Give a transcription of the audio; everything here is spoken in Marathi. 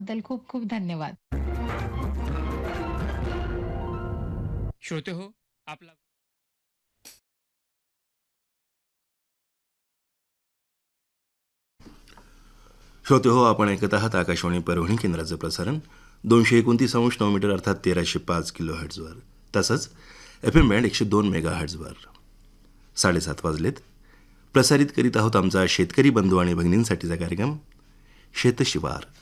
बद्दल खूप खूप धन्यवाद. श्रोते हो, आपला श्रोते हो, आपण ऐकत आहात आकाशवाणी परभणी केंद्राचं प्रसारण 229.9 मीटर अर्थात 1305 किलो हर्ट्झवर, तसंच FM बँड 102 मेगा हर्ट्झवर. 7:30 वाजलेत. प्रसारित करीत आहोत आमचा शेतकरी बंधू आणि भगिनींसाठीचा कार्यक्रम शेतशिवार.